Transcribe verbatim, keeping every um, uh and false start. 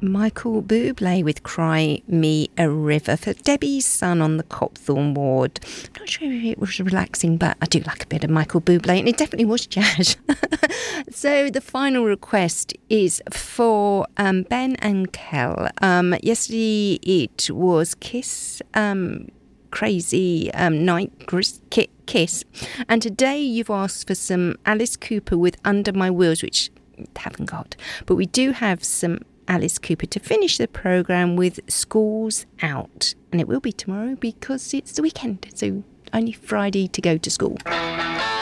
Michael Bublé with Cry Me a River for Debbie's son on the Copthorne ward. I'm not sure if it was relaxing, but I do like a bit of Michael Bublé, and it definitely was jazz. So the final request is for um, Ben and Kel. Um, yesterday it was Kiss, um, Crazy um, Night Kiss, and today you've asked for some Alice Cooper with Under My Wheels, which haven't got, but we do have some Alice Cooper to finish the programme with School's Out, and it will be tomorrow because it's the weekend, so only Friday to go to school.